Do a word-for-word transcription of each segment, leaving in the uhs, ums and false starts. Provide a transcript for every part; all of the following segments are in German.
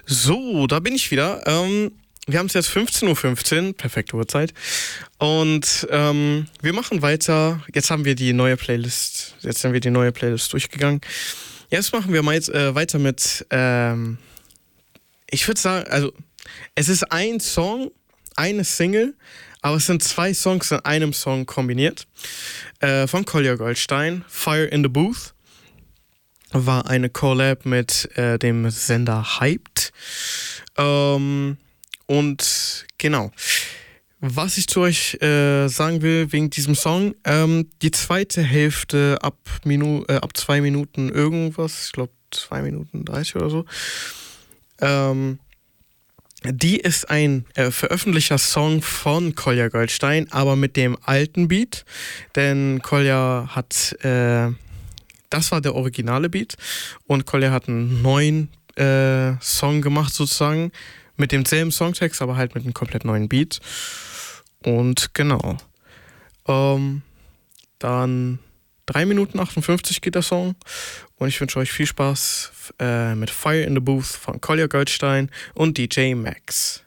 So, da bin ich wieder. Ähm, wir haben es jetzt fünfzehn Uhr fünfzehn, perfekte Uhrzeit. Und ähm, wir machen weiter. Jetzt haben wir die neue Playlist, jetzt sind wir die neue Playlist durchgegangen. Jetzt machen wir mal jetzt, äh, weiter mit, ähm, ich würde sagen, also es ist ein Song, eine Single, aber es sind zwei Songs in einem Song kombiniert. Äh, von Kolja Goldstein, Fire in the Booth. War eine Collab mit äh, dem Sender Hyped. Ähm, und genau, was ich zu euch äh, sagen will wegen diesem Song, ähm, die zweite Hälfte ab, Minu- äh, ab zwei Minuten irgendwas, ich glaube zwei Minuten dreißig oder so, ähm, die ist ein äh, veröffentlichter Song von Kolja Goldstein, aber mit dem alten Beat, denn Kolja hat... Äh, Das war der originale Beat und Kolja hat einen neuen äh, Song gemacht sozusagen mit demselben Songtext, aber halt mit einem komplett neuen Beat. Und genau. Ähm, dann drei Minuten achtundfünfzig geht der Song und ich wünsche euch viel Spaß äh, mit Fire in the Booth von Kolja Goldstein und D J Max.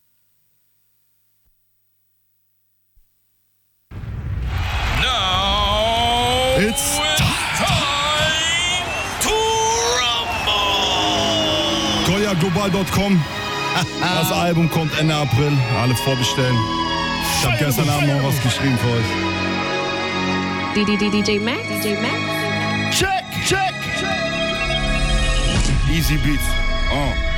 Now It's kolja global punkt com. Das Album kommt Ende April. Alle vorbestellen. Ich hab gestern Abend noch was geschrieben für euch. D D D D J Max? D J Max? Check, check. Easy Beats. Oh.